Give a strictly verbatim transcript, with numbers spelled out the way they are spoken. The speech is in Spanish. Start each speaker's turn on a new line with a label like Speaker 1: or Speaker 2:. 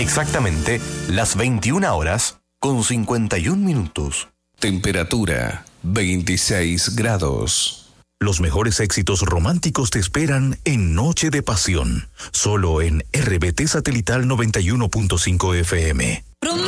Speaker 1: exactamente las veintiuna horas con cincuenta y un minutos.
Speaker 2: Temperatura veintiséis grados.
Speaker 3: Los mejores éxitos románticos te esperan en Noche de Pasión, solo en R B T Satelital noventa y uno punto cinco F M.